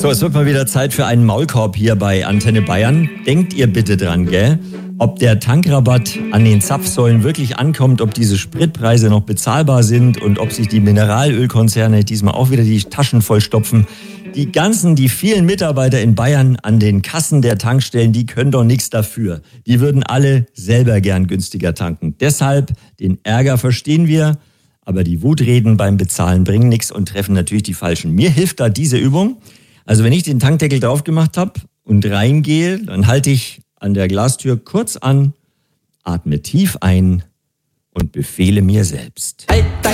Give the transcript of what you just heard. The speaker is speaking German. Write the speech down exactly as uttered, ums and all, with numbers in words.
So, es wird mal wieder Zeit für einen Maulkorb hier bei Antenne Bayern. Denkt ihr bitte dran, gell? Ob der Tankrabatt an den Zapfsäulen wirklich ankommt, ob diese Spritpreise noch bezahlbar sind und ob sich die Mineralölkonzerne diesmal auch wieder die Taschen vollstopfen. Die ganzen, die vielen Mitarbeiter in Bayern an den Kassen der Tankstellen, die können doch nichts dafür. Die würden alle selber gern günstiger tanken. Deshalb, den Ärger verstehen wir, aber die Wutreden beim Bezahlen bringen nichts und treffen natürlich die Falschen. Mir hilft da diese Übung. Also wenn ich den Tankdeckel drauf gemacht habe und reingehe, dann halte ich an der Glastür kurz an, atme tief ein und befehle mir selbst. Halt